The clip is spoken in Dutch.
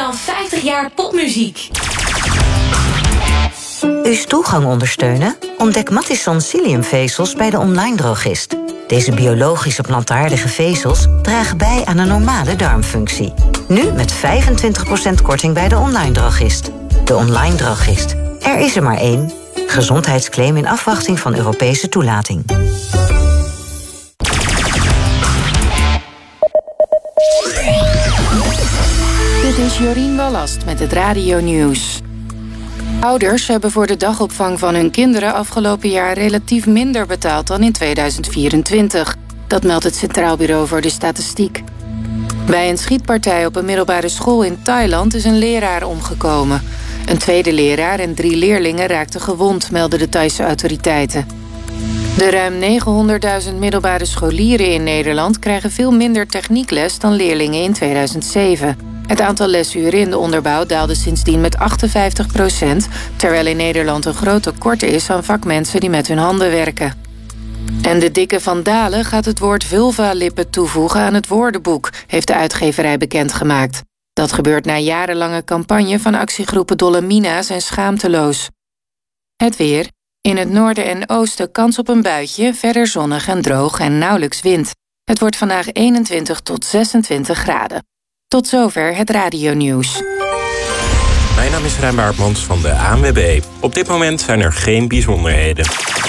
dan 50 jaar popmuziek. Uw stoelgang ondersteunen? Ontdek Matisson psylliumvezels bij de online drogist. Deze biologische plantaardige vezels dragen bij aan een normale darmfunctie. Nu met 25% korting bij de online drogist. De online drogist. Er is er maar één. Gezondheidsclaim in afwachting van Europese toelating. Dit is Jorien Wallast met het Radio Nieuws. Ouders hebben voor de dagopvang van hun kinderen afgelopen jaar relatief minder betaald dan in 2024. Dat meldt het Centraal Bureau voor de Statistiek. Bij een schietpartij op een middelbare school in Thailand is een leraar omgekomen. Een tweede leraar en 3 leerlingen raakten gewond, melden de Thaise autoriteiten. De ruim 900.000 middelbare scholieren in Nederland krijgen veel minder techniekles dan leerlingen in 2007. Het aantal lesuren in de onderbouw daalde sindsdien met 58%, terwijl in Nederland een groot tekort is aan vakmensen die met hun handen werken. En de dikke Van Dalen gaat het woord vulva-lippen toevoegen aan het woordenboek, heeft de uitgeverij bekendgemaakt. Dat gebeurt na jarenlange campagne van actiegroepen Dolomina's en Schaamteloos. Het weer. In het noorden en oosten kans op een buitje, verder zonnig en droog en nauwelijks wind. Het wordt vandaag 21 tot 26 graden. Tot zover het radionieuws. Mijn naam is Ruim Baartmans van de ANWB. Op dit moment zijn er geen bijzonderheden.